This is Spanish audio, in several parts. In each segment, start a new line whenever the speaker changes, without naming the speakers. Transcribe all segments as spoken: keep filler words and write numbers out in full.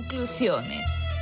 conclusiones.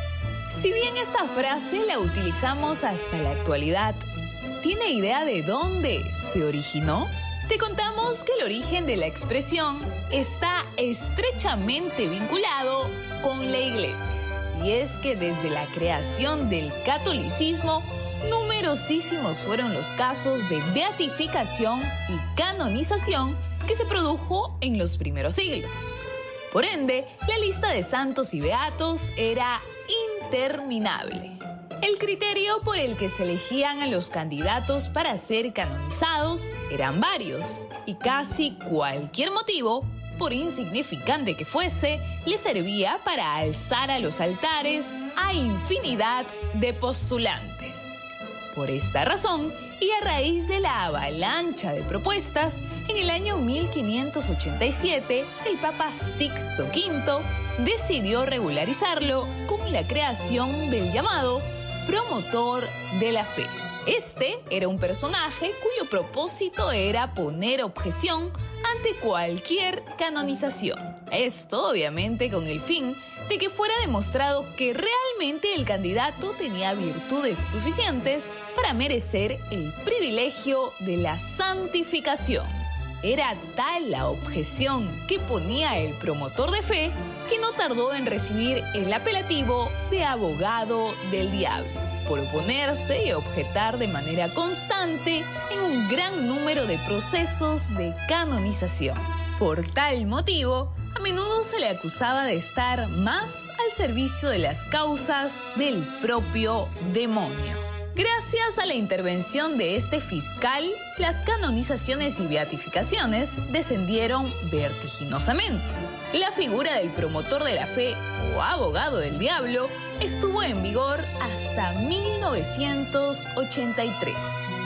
Si bien esta frase la utilizamos hasta la actualidad, ¿tiene idea de dónde se originó? Te contamos que el origen de la expresión está estrechamente vinculado con la Iglesia. Y es que desde la creación del catolicismo, numerosísimos fueron los casos de beatificación y canonización que se produjo en los primeros siglos. Por ende, la lista de santos y beatos era interminable. El criterio por el que se elegían a los candidatos para ser canonizados eran varios, y casi cualquier motivo, por insignificante que fuese, le servía para alzar a los altares a infinidad de postulantes. Por esta razón, y a raíz de la avalancha de propuestas, en el año mil quinientos ochenta y siete, el Papa Sixto quinto decidió regularizarlo con la creación del llamado promotor de la fe. Este era un personaje cuyo propósito era poner objeción ante cualquier canonización. Esto, obviamente, con el fin de que fuera demostrado que realmente el candidato tenía virtudes suficientes para merecer el privilegio de la santificación. Era tal la objeción que ponía el promotor de fe que no tardó en recibir el apelativo de abogado del diablo, por oponerse y objetar de manera constante en un gran número de procesos de canonización. Por tal motivo, a menudo se le acusaba de estar más al servicio de las causas del propio demonio. Gracias a la intervención de este fiscal, las canonizaciones y beatificaciones descendieron vertiginosamente. La figura del promotor de la fe o abogado del diablo estuvo en vigor hasta mil novecientos ochenta y tres,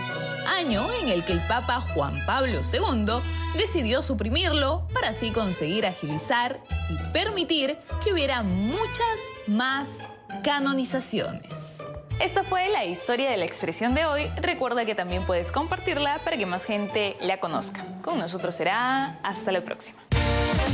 año en el que el Papa Juan Pablo segundo decidió suprimirlo para así conseguir agilizar y permitir que hubiera muchas más canonizaciones. Esta fue la historia de la expresión de hoy. Recuerda que también puedes compartirla para que más gente la conozca. Con nosotros será hasta la próxima.